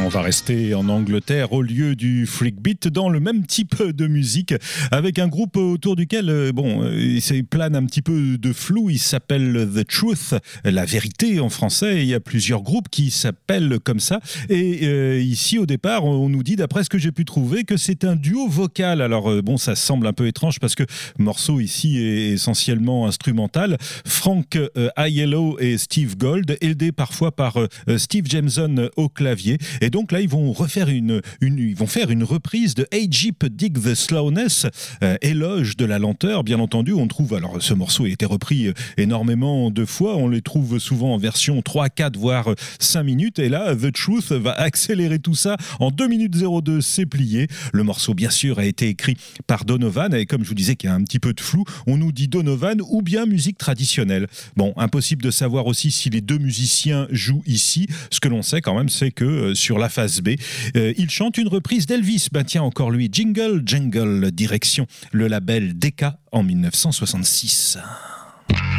On va rester en Angleterre au lieu du freak beat dans le même type de musique avec un groupe autour duquel il plane un petit peu de flou. Il s'appelle The Truth, la vérité en français. Et il y a plusieurs groupes qui s'appellent comme ça. Et ici au départ on nous dit, d'après ce que j'ai pu trouver, que c'est un duo vocal. Alors ça semble un peu étrange parce que le morceau ici est essentiellement instrumental. Frank Aiello et Steve Gold, aidés parfois par Steve Jameson au clavier. Et donc là, ils vont faire une reprise de Hey Jeep Dig the Slowness, éloge de la lenteur, bien entendu. On trouve, alors ce morceau a été repris énormément de fois, on les trouve souvent en version 3, 4, voire 5 minutes. Et là, The Truth va accélérer tout ça en 2 minutes 02, c'est plié. Le morceau, bien sûr, a été écrit par Donovan, et comme je vous disais qu'il y a un petit peu de flou, on nous dit Donovan ou bien musique traditionnelle. Bon, impossible de savoir aussi si les deux musiciens jouent ici. Ce que l'on sait quand même, c'est que sur la phase B, il chante une reprise d'Elvis. Tiens, encore lui, Jingle Jangle, direction le label Decca en 1966.